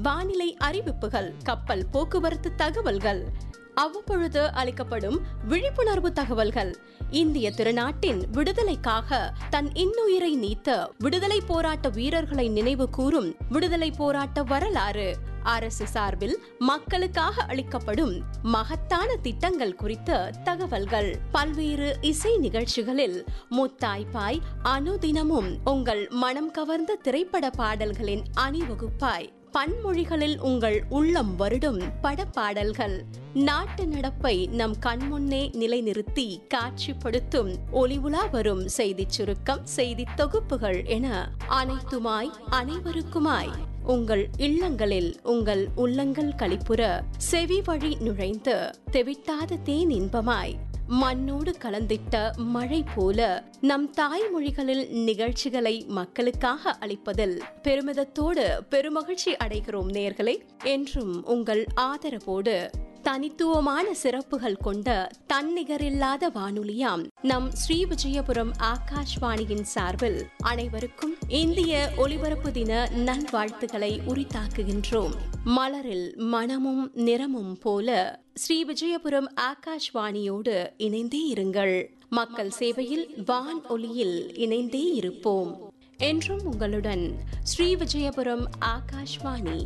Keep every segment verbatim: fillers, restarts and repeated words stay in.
வானிலை அறிவிப்புகள், கப்பல் போக்குவரத்து தகவல்கள், அவ்வப்பொழுது அளிக்கப்படும் விழிப்புணர்வு தகவல்கள், இந்திய திருநாட்டின் விடுதலைக்காக தன் இன்னுயிரை நீத்த விடுதலை போராட்ட வீரர்களை நினைவு கூறும் விடுதலை போராட்ட வரலாறு, அரசு சார்பில் மக்களுக்காக அளிக்கப்படும் மகத்தான திட்டங்கள் குறித்த தகவல்கள், பல்வேறு இசை நிகழ்ச்சிகளில் முத்தாய்ப்பாய் அனுதினமும் உங்கள் மனம் கவர்ந்த திரைப்பட பாடல்களின் அணிவகுப்பாய், பன்மொழிகளில் உங்கள் உள்ளம் வருடும் படப்பாடல்கள், நாட்டு நடப்பை நம் கண்முன்னே நிலைநிறுத்தி காட்சிப்படுத்தும் ஒளி உலா வரும் செய்தி சுருக்கம், செய்தி தொகுப்புகள் என அனைத்துமாய் அனைவருக்குமாய் உங்கள் இல்லங்களில் உங்கள் உள்ளங்கள் களிப்புற செவி வழி நுழைந்து தெவிட்டாத தேன் இன்பமாய் மண்ணோடு கலந்திட்ட மழை போல நம் தாய்மொழிகளில் நிகழ்ச்சிகளை மக்களுக்காக அளிப்பதில் பெருமிதத்தோடு பெருமகிழ்ச்சி அடைகிறோம் நேயர்களே. என்றும் உங்கள் ஆதரவோடு தனித்துவமான சிறப்புகள் கொண்ட தன்னிகரில்லாத வானொலியாம் நம் ஸ்ரீ விஜயபுரம் ஆகாஷ்வாணியின் சார்பில் அனைவருக்கும் இந்திய ஒலிபரப்பு தின நல்வாழ்த்துக்களை உரித்தாக்குகின்றோம். மலரில் மனமும் நிறமும் போல ஸ்ரீ விஜயபுரம் ஆகாஷ்வாணியோடு இணைந்தே இருங்கள். மக்கள் சேவையில் வான் ஒலியில் இணைந்தே இருப்போம். என்றும் உங்களுடன் ஸ்ரீ விஜயபுரம் ஆகாஷ்வாணி.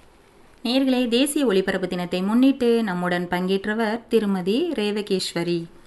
நேயர்களே, தேசிய ஒலிபரப்பு தினத்தை முன்னிட்டு நம்முடன் பங்கேற்றவர் திருமதி ரேவகேஸ்வரி.